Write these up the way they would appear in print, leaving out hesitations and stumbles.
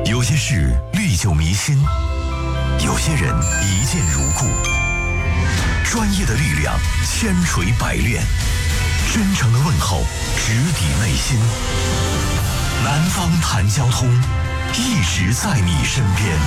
有些事历久弥新，有些人一见如故。专业的力量千锤百炼，真诚的问候直抵内心。南方谈交通，一直在你身边。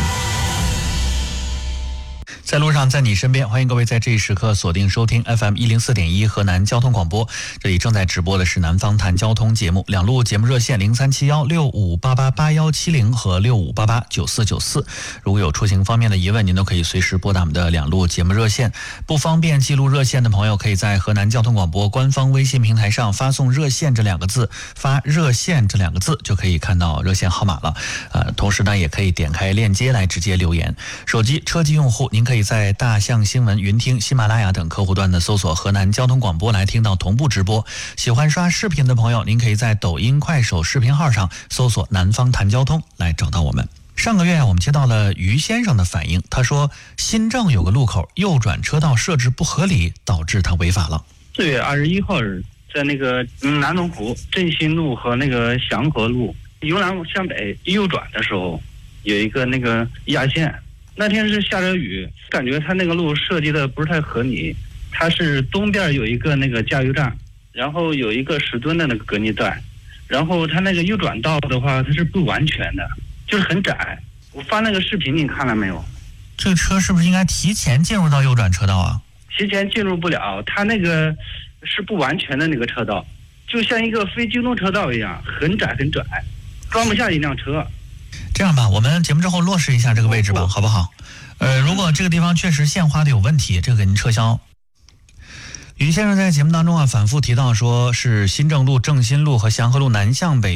在路上，在你身边，欢迎各位在这一时刻锁定收听 FM104.1 河南交通广播。这里正在直播的是南方谈交通节目，两路节目热线037165888170和65889494。如果有出行方面的疑问，您都可以随时拨打我们的两路节目热线。不方便记录热线的朋友，可以在河南交通广播官方微信平台上发送热线这两个字，发热线这两个字就可以看到热线号码了。同时呢，也可以点开链接来直接留言。手机车机用户，您可以在大象新闻、云听、喜马拉雅等客户端的搜索河南交通广播来听到同步直播。喜欢刷视频的朋友，您可以在抖音、快手视频号上搜索南方谈交通来找到我们。上个月我们接到了于先生的反映，他说新郑有个路口右转车道设置不合理，导致他违法了。 4月21号在那个南东湖振兴路和那个祥和路由南向北右转的时候，有一个那个压线。那天是下着雨，感觉他那个路设计的不是太合理。它是东边有一个那个加油站，然后有一个10吨的那个隔离带，然后它那个右转道的话，它是不完全的，就是很窄。我发那个视频你看了没有？ 这个车是不是应该提前进入到右转车道啊？ 提前进入不了，它那个是不完全的那个车道，就像一个非机动车道一样，很窄很窄，装不下一辆车。 这样吧，我们节目之后落实一下这个位置吧，好不好？如果这个地方确实线画的有问题，这个给您撤销。于先生在节目当中反复提到说是新郑路、正新路和祥和路南向北